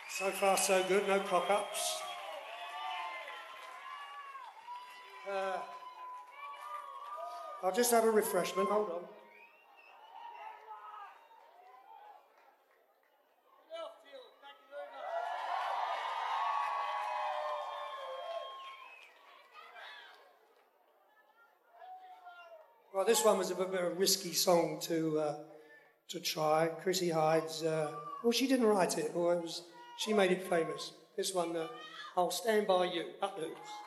So far, so good. No cock-ups. I'll just have a refreshment. Hold on. Well, this one was a bit of a risky song to try. Chrissie Hynde's. Well, she didn't write it. Or she made it famous. This one, I'll Stand By You. Up Hoops.